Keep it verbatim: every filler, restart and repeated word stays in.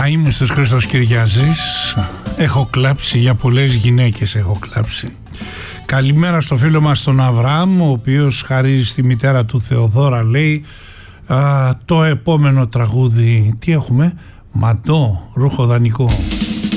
Αείμνηστος Χρήστος Κυριάζης. Έχω κλάψει, για πολλές γυναίκες έχω κλάψει. Καλημέρα στο φίλο μας τον Αβραάμ, ο οποίος χαρίζει στη μητέρα του Θεοδόρα, λέει, α, το επόμενο τραγούδι, τι έχουμε, Μαντό, ρούχο δανεικό.